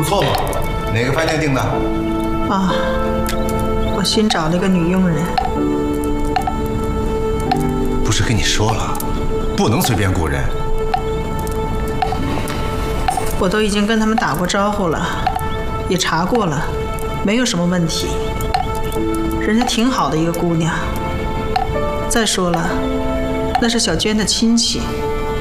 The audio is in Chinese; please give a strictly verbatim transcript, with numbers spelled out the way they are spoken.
不错嘛，哪个饭店订的？ 啊，我新找了一个女佣人。 不是跟你说了，不能随便雇人。 我都已经跟他们打过招呼了，也查过了，没有什么问题。人家挺好的一个姑娘。再说了，那是小娟的亲戚。